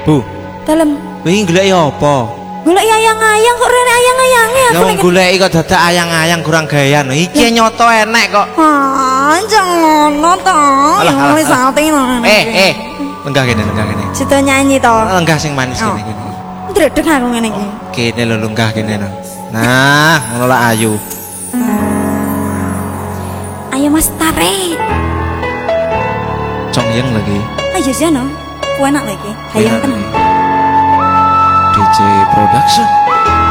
Bu. Dalem. Wingi golek apa? Golek ayang-ayang kok rene ayang-ayange aku nek goleki kok dadak ayang-ayang kurang gayan. Iki nyoto enek kok. Ah, jangono to. Wis saltino. Lenggah kene. Sida nyanyi to. Lenggah sing manis kene. Ndredeg aku ngene iki. Kene lho lenggah kene. Nah, ngono lah ayu. Ayo Mas Tare. Congyeng lagi. Ayo sih no. Enak lagi. Hayang tenan. DJ Production.